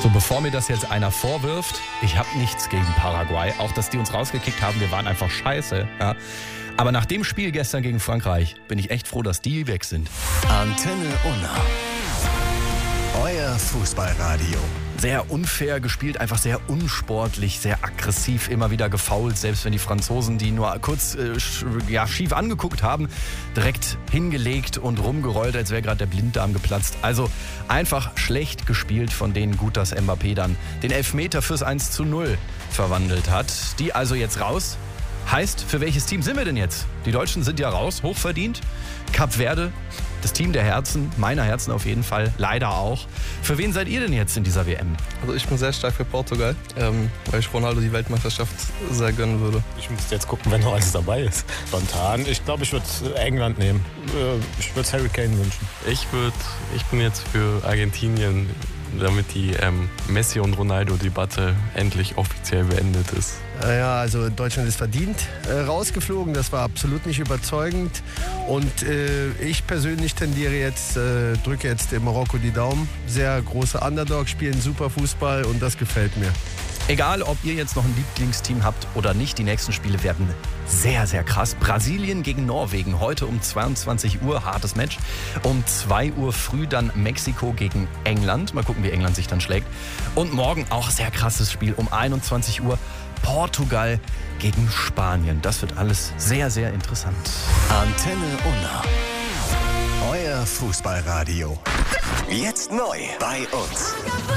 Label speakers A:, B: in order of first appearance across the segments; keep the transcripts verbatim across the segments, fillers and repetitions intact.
A: So, bevor mir das jetzt einer vorwirft, ich habe nichts gegen Paraguay. Auch, dass die uns rausgekickt haben, wir waren einfach scheiße. Ja. Aber nach dem Spiel gestern gegen Frankreich bin ich echt froh, dass die weg sind.
B: Antenne Unna. Euer Fußballradio.
A: Sehr unfair gespielt, einfach sehr unsportlich, sehr aggressiv, immer wieder gefoult. Selbst wenn die Franzosen, die nur kurz äh, ja, schief angeguckt haben, direkt hingelegt und rumgerollt, als wäre gerade der Blinddarm geplatzt. Also einfach schlecht gespielt von denen. Gut, dass Mbappé dann den Elfmeter fürs eins zu null verwandelt hat. Die also jetzt raus. Heißt, für welches Team sind wir denn jetzt? Die Deutschen sind ja raus, hochverdient. Kap Verde, das Team der Herzen, meiner Herzen auf jeden Fall, leider auch. Für wen seid ihr denn jetzt in dieser W M?
C: Also ich bin sehr stark für Portugal, ähm, weil ich Ronaldo die Weltmeisterschaft sehr gönnen würde.
D: Ich müsste jetzt gucken, wenn noch alles dabei ist. Spontan, ich glaube, ich würde England nehmen. Ich würde Harry Kane wünschen.
E: Ich würde, ich bin jetzt für Argentinien, damit die ähm, Messi- und Ronaldo-Debatte endlich offiziell beendet ist.
F: Ja, also Deutschland ist verdient äh, rausgeflogen. Das war absolut nicht überzeugend. Und äh, ich persönlich tendiere jetzt, äh, drücke jetzt dem Marokko die Daumen. Sehr große Underdog, spielen super Fußball und das gefällt mir.
A: Egal, ob ihr jetzt noch ein Lieblingsteam habt oder nicht, die nächsten Spiele werden sehr, sehr krass. Brasilien gegen Norwegen, heute um zweiundzwanzig Uhr, hartes Match. Um zwei Uhr früh dann Mexiko gegen England. Mal gucken, wie England sich dann schlägt. Und morgen auch sehr krasses Spiel um einundzwanzig Uhr. Portugal gegen Spanien. Das wird alles sehr, sehr interessant.
B: Antenne Unna. Euer Fußballradio. Jetzt neu bei uns.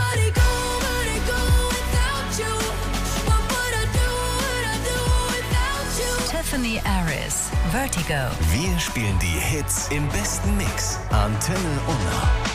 G: Tiffany Aris, Vertigo.
B: Wir spielen die Hits im besten Mix. Antenne Unna.